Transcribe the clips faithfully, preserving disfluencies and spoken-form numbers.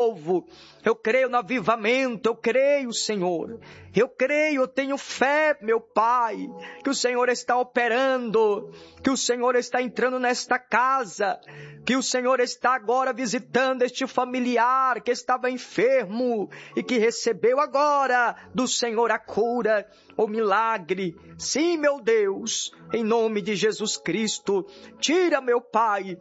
renovo, eu creio no avivamento, eu creio, Senhor. Eu creio, eu tenho fé, meu Pai, que o Senhor está operando, que o Senhor está entrando nesta casa, que o Senhor está agora visitando este familiar que estava enfermo e que recebeu agora do Senhor a cura, o milagre. Sim, meu Deus, em nome de Jesus Cristo, tira, meu Pai,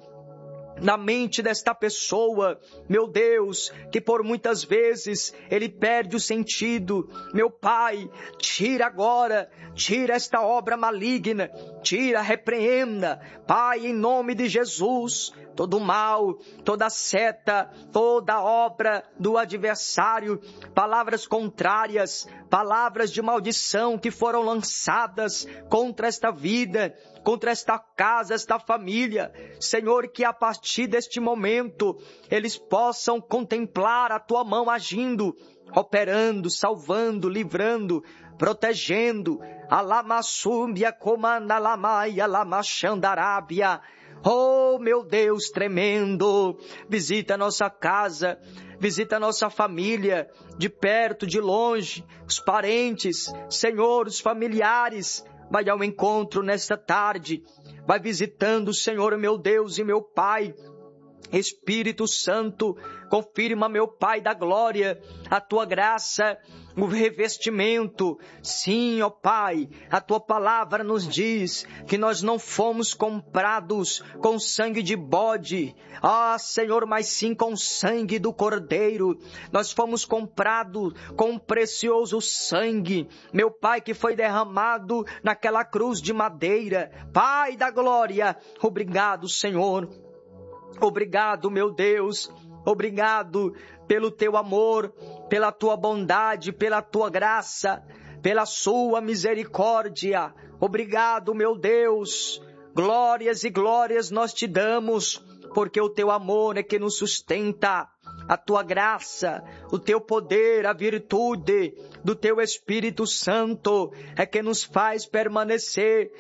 na mente desta pessoa, meu Deus, que por muitas vezes ele perde o sentido. Meu Pai, tira agora, tira esta obra maligna, tira, repreenda, Pai, em nome de Jesus, todo mal, toda seta, toda obra do adversário, palavras contrárias, palavras de maldição que foram lançadas contra esta vida, contra esta casa, esta família. Senhor, que a partir deste momento eles possam contemplar a Tua mão agindo, operando, salvando, livrando, protegendo. Alamassúmbia, comanda lamaia, lamachandarábia. Oh, meu Deus tremendo, visita a nossa casa, visita a nossa família, de perto, de longe, os parentes, Senhor, os familiares. Vai ao encontro nesta tarde, vai visitando, Senhor, meu Deus e meu Pai. Espírito Santo, confirma, meu Pai da glória, a Tua graça, o revestimento. Sim, ó Pai, a Tua palavra nos diz que nós não fomos comprados com sangue de bode, ah, Senhor, mas sim com sangue do Cordeiro. Nós fomos comprados com um precioso sangue, meu Pai, que foi derramado naquela cruz de madeira. Pai da glória, obrigado, Senhor. Obrigado, meu Deus, obrigado pelo Teu amor, pela Tua bondade, pela Tua graça, pela Sua misericórdia. Obrigado, meu Deus, glórias e glórias nós Te damos, porque o Teu amor é que nos sustenta. A Tua graça, o Teu poder, a virtude do Teu Espírito Santo é que nos faz permanecer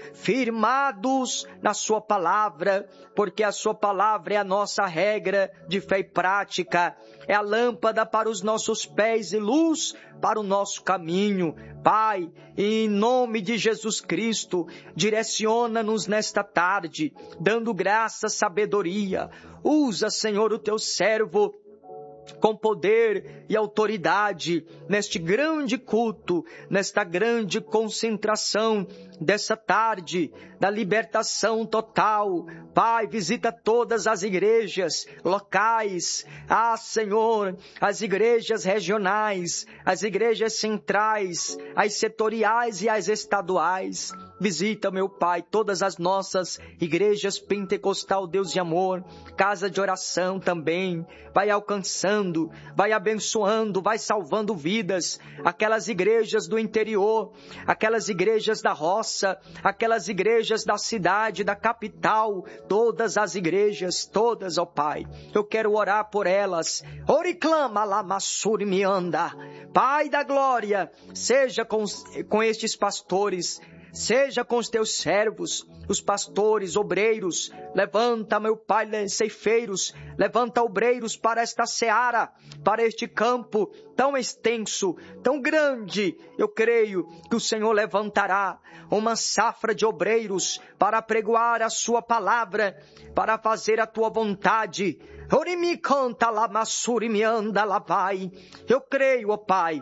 firmados na Sua palavra, porque a Sua palavra é a nossa regra de fé e prática, é a lâmpada para os nossos pés e luz para o nosso caminho. Pai, em nome de Jesus Cristo, direciona-nos nesta tarde, dando graça, sabedoria. Usa, Senhor, o Teu servo com poder e autoridade neste grande culto, nesta grande concentração dessa tarde da libertação total. Pai, visita todas as igrejas locais, ah, Senhor, as igrejas regionais, as igrejas centrais, as setoriais e as estaduais. Visita, meu Pai, todas as nossas igrejas pentecostal, Deus de amor, casa de oração também. Vai alcançando, vai abençoando, vai salvando vidas. Aquelas igrejas do interior, aquelas igrejas da roça, aquelas igrejas da cidade, da capital, todas as igrejas, todas, ó Pai. Eu quero orar por elas. Oriclama lamassuri me anda. Pai da glória, seja com, com estes pastores, seja com os Teus servos, os pastores, obreiros. Levanta, meu Pai, ceifeiros, levanta obreiros para esta seara, para este campo tão extenso, tão grande. Eu creio que o Senhor levantará uma safra de obreiros para pregoar a Sua palavra, para fazer a Tua vontade. Orimi canta lá, massuri me anda lá vai. Eu creio, ó Pai.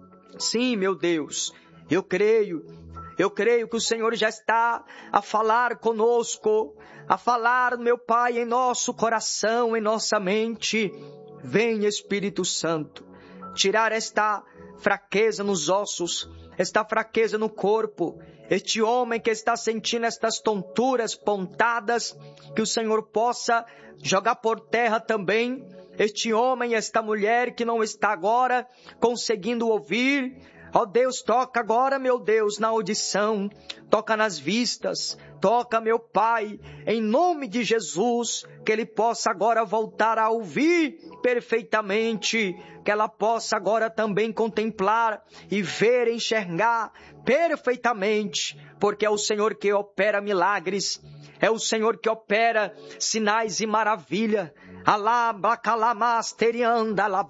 Sim, meu Deus, eu creio. Eu creio que o Senhor já está a falar conosco, a falar, meu Pai, em nosso coração, em nossa mente. Vem, Espírito Santo, tirar esta fraqueza nos ossos, esta fraqueza no corpo, este homem que está sentindo estas tonturas, pontadas, que o Senhor possa jogar por terra também. Este homem, esta mulher que não está agora conseguindo ouvir. Ó Deus, toca agora, meu Deus, na audição, toca nas vistas, toca, meu Pai, em nome de Jesus, que ele possa agora voltar a ouvir perfeitamente, que ela possa agora também contemplar e ver, enxergar perfeitamente, porque é o Senhor que opera milagres, é o Senhor que opera sinais e maravilha. Alá, bacalamasterianda,